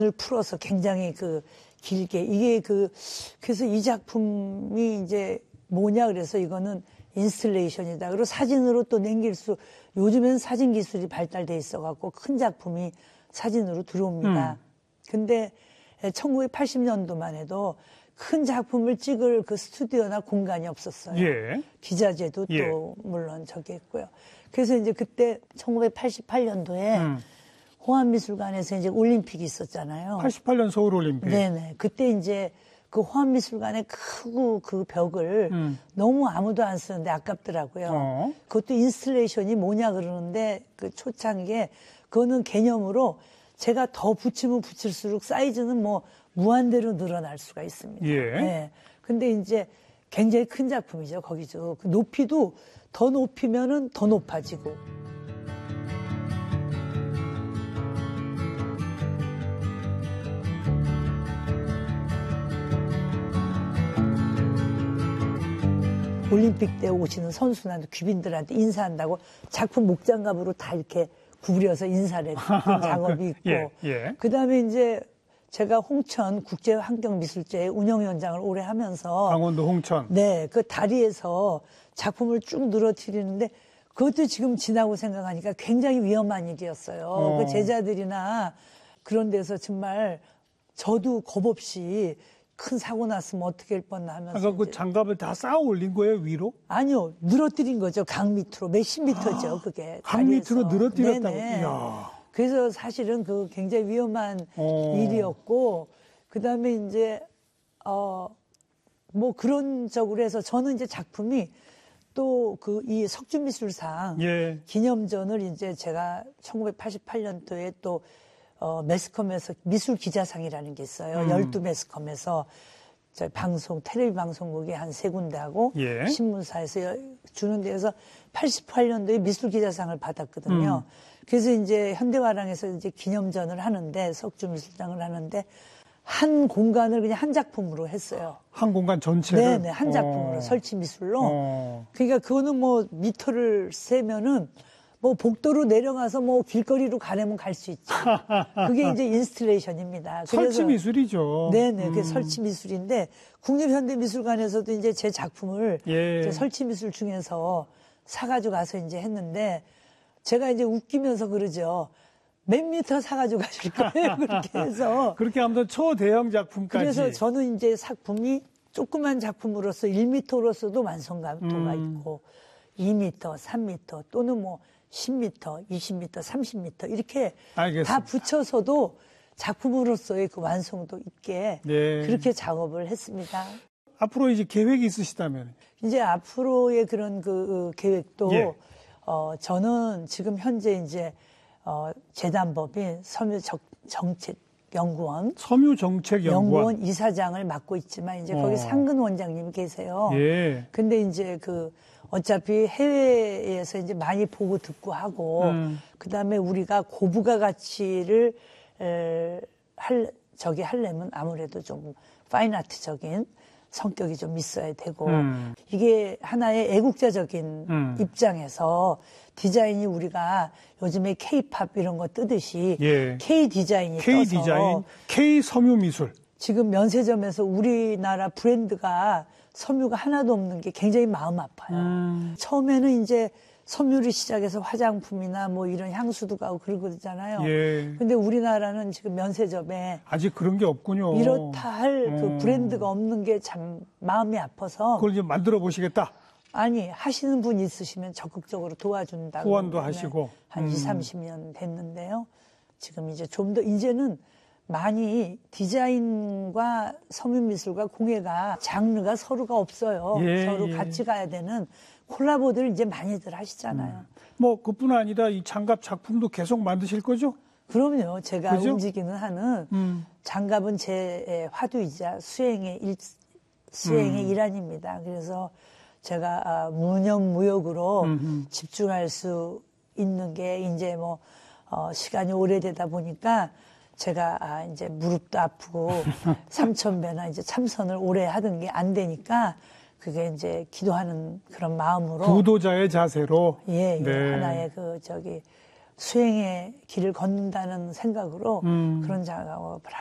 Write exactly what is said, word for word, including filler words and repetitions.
풀어서 굉장히 그 길게 이게 그 그래서 이 작품이 이제 뭐냐 그래서 이거는 인스톨레이션이다. 그리고 사진으로 또 남길 수 요즘엔 사진 기술이 발달돼 있어 갖고 큰 작품이 사진으로 들어옵니다. 음. 근데 천구백팔십 년도만 해도 큰 작품을 찍을 그 스튜디오나 공간이 없었어요. 예. 기자재도 또 예. 물론 저기 했고요. 그래서 이제 그때 천구백팔십팔 년도에 음. 호암미술관에서 이제 올림픽이 있었잖아요. 팔십팔 년 서울올림픽. 네네. 그때 이제 그 호암미술관의 크고 그 벽을 음. 너무 아무도 안 쓰는데 아깝더라고요. 어. 그것도 인스톨레이션이 뭐냐 그러는데 그 초창기에 그거는 개념으로 제가 더 붙이면 붙일수록 사이즈는 뭐 무한대로 늘어날 수가 있습니다. 예. 네. 근데 이제 굉장히 큰 작품이죠. 거기죠. 그 높이도 더 높이면은 더 높아지고. 올림픽 때 오시는 선수나 귀빈들한테 인사한다고 작품 목장갑으로 다 이렇게 구부려서 인사를 했던 작업이 있고 예, 예. 그다음에 이제 제가 홍천 국제환경미술제의 운영위원장을 오래 하면서 강원도 홍천 네, 그 다리에서 작품을 쭉 늘어뜨리는데 그것도 지금 지나고 생각하니까 굉장히 위험한 일이었어요. 어. 그 제자들이나 그런 데서 정말 저도 겁 없이 큰 사고 났으면 어떻게 할 뻔 하면서. 아까 그 장갑을 다 쌓아 올린 거예요, 위로? 아니요. 늘어뜨린 거죠. 강 밑으로. 몇십 미터죠, 아, 그게. 강 밑으로 늘어뜨렸다고? 네네. 이야. 그래서 사실은 그 굉장히 위험한 어. 일이었고, 그 다음에 이제, 어, 뭐 그런 쪽으로 해서 저는 이제 작품이 또 그 이 석주미술상 예. 기념전을 이제 제가 천구백팔십팔 년도에 또 어, 매스컴에서 미술 기자상이라는 게 있어요. 음. 열두 매스컴에서 저 방송, 텔레비 방송국에 한 세 군데하고 예. 신문사에서 주는 데에서 팔십팔 년도에 미술 기자상을 받았거든요. 음. 그래서 이제 현대화랑에서 이제 기념전을 하는데 석주미술장을 하는데 한 공간을 그냥 한 작품으로 했어요. 한 공간 전체를? 네네, 한 작품으로 어. 설치 미술로. 어. 그러니까 그거는 뭐 미터를 세면은 뭐 복도로 내려가서 뭐 길거리로 가려면 갈 수 있죠. 그게 이제 인스톨레이션입니다. 설치 미술이죠. 네네, 그게 음. 설치 미술인데 국립현대미술관에서도 이제 제 작품을 예. 이제 설치 미술 중에서 사가지고 가서 이제 했는데 제가 이제 웃기면서 그러죠. 몇 미터 사가지고 가실 거예요. 그렇게 해서. 그렇게 하면 초대형 작품까지. 그래서 저는 이제 작품이 조그만 작품으로서 일 미터로서도 완성감도가 음. 있고 이 미터, 삼 미터 또는 뭐 십 미터, 이십 미터, 삼십 미터 이렇게 알겠습니다. 다 붙여서도 작품으로서의 그 완성도 있게 네. 그렇게 작업을 했습니다. 앞으로 이제 계획이 있으시다면? 이제 앞으로의 그런 그 계획도 예. 어, 저는 지금 현재 이제 어, 재단법인 섬유정책연구원 섬유정책연구원 연구원 이사장을 맡고 있지만 이제 거기 어. 상근 원장님이 계세요. 예. 근데 이제 그 어차피 해외에서 이제 많이 보고 듣고 하고, 음. 그 다음에 우리가 고부가 가치를, 에, 할, 저기 하려면 아무래도 좀 파인아트적인 성격이 좀 있어야 되고, 음. 이게 하나의 애국자적인 음. 입장에서 디자인이 우리가 요즘에 K-팝 이런 거 뜨듯이 예. K-디자인이 K-디자인, 떠서 K-섬유미술. 지금 면세점에서 우리나라 브랜드가 섬유가 하나도 없는 게 굉장히 마음 아파요. 음. 처음에는 이제 섬유를 시작해서 화장품이나 뭐 이런 향수도 가고 그러잖아요. 예. 근데 우리나라는 지금 면세점에 아직 그런 게 없군요. 이렇다 할 그 음. 브랜드가 없는 게 참 마음이 아파서. 그걸 이제 만들어 보시겠다? 아니, 하시는 분 있으시면 적극적으로 도와준다고. 후원도 하시고. 한 음. 이십, 삼십 년 됐는데요. 지금 이제 좀 더, 이제는 많이 디자인과 섬유미술과 공예가 장르가 서로가 없어요. 예, 서로 예. 같이 가야 되는 콜라보들 이제 많이들 하시잖아요. 음. 뭐 그뿐 아니라 이 장갑 작품도 계속 만드실 거죠? 그럼요. 제가 그죠? 움직이는 한은 음. 장갑은 제 화두이자 수행의 일, 수행의 음. 일환입니다. 그래서 제가 무념무욕으로 음흠. 집중할 수 있는 게 이제 뭐 어, 시간이 오래되다 보니까 제가 아, 이제 무릎도 아프고 삼천 배나 이제 참선을 오래 하던 게 안 되니까 그게 이제 기도하는 그런 마음으로 구도자의 자세로 예, 예 네. 하나의 그 저기 수행의 길을 걷는다는 생각으로 음. 그런 작업을